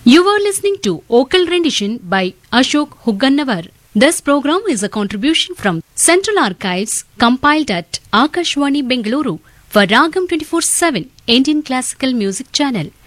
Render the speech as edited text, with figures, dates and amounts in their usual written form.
You were listening to Vocal Rendition by Ashok Huggannavar. This program is a contribution from Central Archives compiled at Akashwani Bengaluru for Ragam 24/7 Indian Classical Music Channel.